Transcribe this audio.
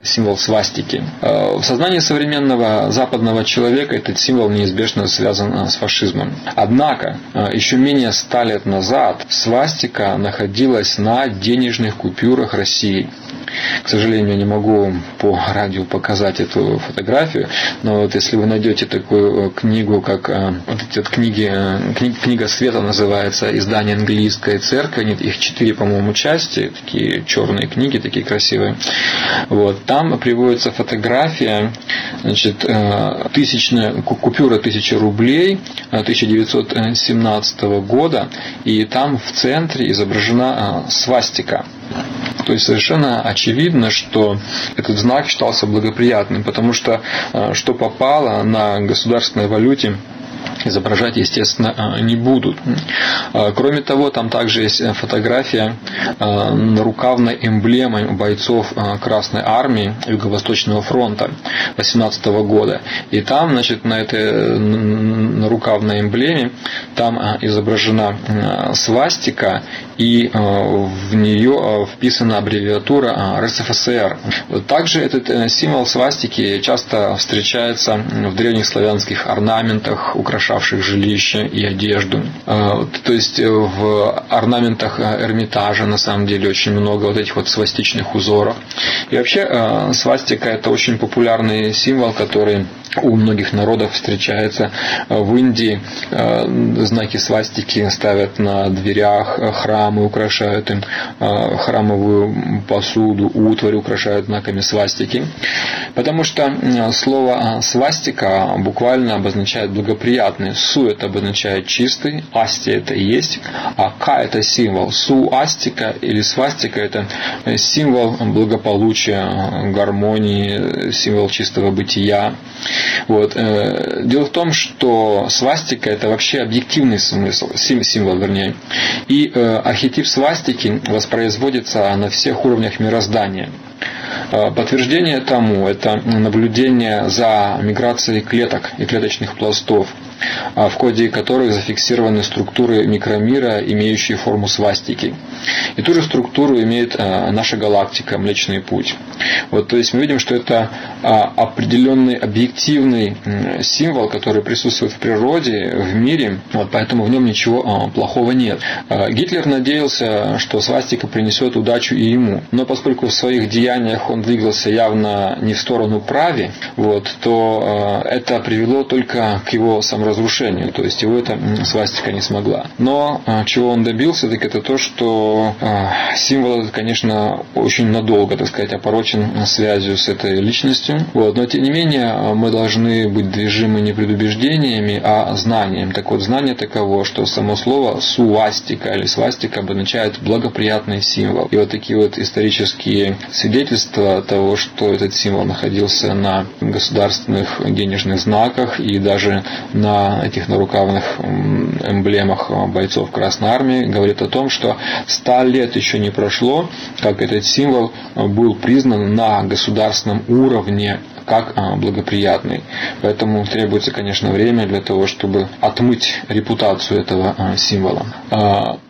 символ свастики. В сознании современного западного человека этот символ неизбежно связан с фашизмом. Однако, еще менее 100 лет назад свастика находилась на денежных купюрах России. К сожалению, я не могу по радио показать эту фотографию, но вот если вы найдете такую книгу, как вот эти вот книга света называется, издание английской церкви, их 4, по-моему, части, такие черные книги, такие красивые. Вот, там приводится фотография, значит, купюра 1000 рублей 1917 года, и там в центре изображена свастика. То есть совершенно очевидно, что этот знак считался благоприятным, потому что попало на государственной валюте, изображать, естественно, не будут. Кроме того, там также есть фотография нарукавной эмблемой бойцов Красной Армии Юго-Восточного фронта 18 года. И там, значит, на этой нарукавной эмблеме там изображена свастика, и в нее вписана аббревиатура РСФСР. Также этот символ свастики часто встречается в древних славянских орнаментах, украшавших жилища и одежду. То есть в орнаментах Эрмитажа на самом деле очень много вот этих вот свастичных узоров. И вообще свастика — это очень популярный символ, который у многих народов встречается. В Индии знаки свастики ставят на дверях, храмы украшают им, храмовую посуду, утварь украшают знаками свастики. Потому что слово свастика буквально обозначает благоприятный. Су — это обозначает чистый, асти — это и есть, а ка — это символ. Су астика или свастика — это символ благополучия, гармонии, символ чистого бытия. Вот. Дело в том, что свастика — это вообще объективный смысл, символ, вернее. И архетип свастики воспроизводится на всех уровнях мироздания. Подтверждение тому — это наблюдение за миграцией клеток и клеточных пластов, в ходе которых зафиксированы структуры микромира, имеющие форму свастики. И ту же структуру имеет наша галактика, Млечный Путь. Вот, то есть мы видим, что это определенный объективный символ, который присутствует в природе, в мире, вот, поэтому в нем ничего плохого нет. Гитлер надеялся, что свастика принесет удачу и ему, но поскольку в своих деяниях он двигался явно не в сторону прави, вот, то это привело только к его саморазрушению, то есть его эта свастика не смогла. Но чего он добился, так это то, что символ этот, конечно, очень надолго, так сказать, опорочен связью с этой личностью. Вот. Но тем не менее мы должны быть движимы не предубеждениями, а знанием. Так вот, знание таково, что само слово сувастика или свастика обозначает благоприятный символ. И вот такие вот исторические свидетельства того, что этот символ находился на государственных денежных знаках и даже на этих нарукавных эмблемах бойцов Красной Армии, говорит о том, что 100 лет еще не прошло, как этот символ был признан на государственном уровне как благоприятный. Поэтому требуется, конечно, время для того, чтобы отмыть репутацию этого символа.